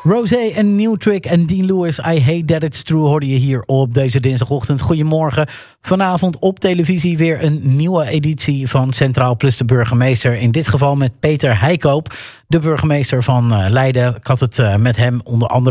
Rosé en New Trick en Dean Lewis, I Hate That It's True, hoorde je hier op deze dinsdagochtend. Goedemorgen. Vanavond op televisie weer een nieuwe editie van Centraal Plus de burgemeester. In dit geval met Peter Heikoop, de burgemeester van Leiden. Ik had het met hem onder andere